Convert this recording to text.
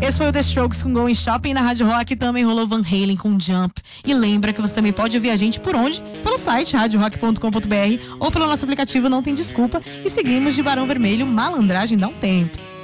Esse foi o The Strokes com Going Shopping. Na Rádio Rock também rolou Van Halen com Jump. E lembra que você também pode ouvir a gente por onde? Pelo site radiorock.com.br ou pelo nosso aplicativo Não Tem Desculpa. E seguimos de Barão Vermelho, Malandragem Dá um Tempo.